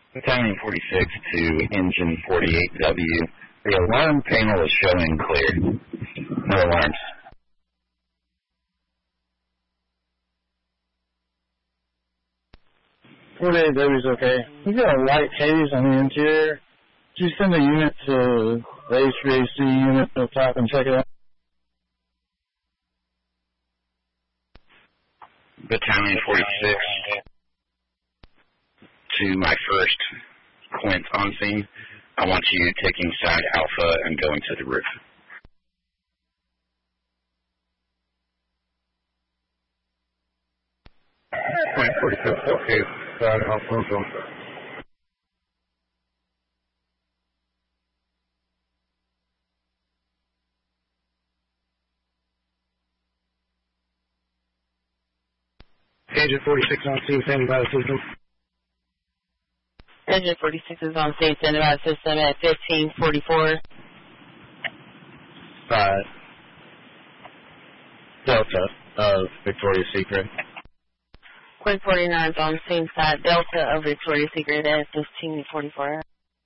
Battalion 46 to Engine 48W. The alarm panel is showing clear. No alarms. W is okay. We got a light haze on the interior. Could you send a unit to the HVAC unit up top and check it out? Battalion 46 to my first Quint on scene. I want you taking side Alpha and going to the roof. Quint 46, okay, side Alpha. Agent 46 on scene, standing by the system. Agent 46 is on scene, standing by the system at 1544. Delta of Victoria's Secret. Quint 49 is on scene, side Delta of Victoria's Secret at 1544.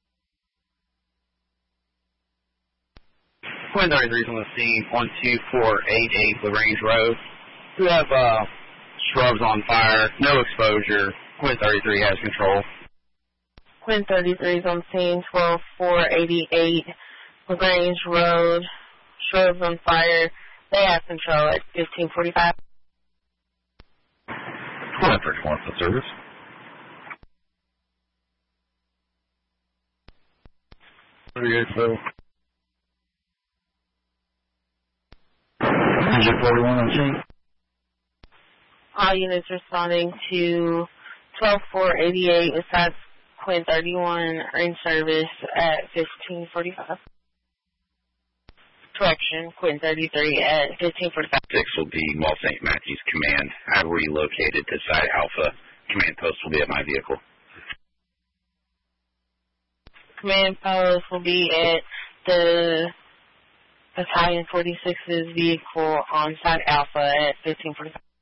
Quint 33 is on the scene, 12488 LaGrange Road. We have shrubs on fire, no exposure. Quint 33 has control. Quint 33 is on scene, 12488 LaGrange Road. Shrubs on fire. They have control at 1545. Quint 31 for service. Engine 41 on scene. All units responding to 12488 besides Quint 31 are in service at 1545. Correction, Quint 33 at 1545. 6 will be Mall St. Matthews Command. I've relocated to side Alpha. Command post will be at my vehicle. Command post will be at the Battalion 46's vehicle on side Alpha at 1545.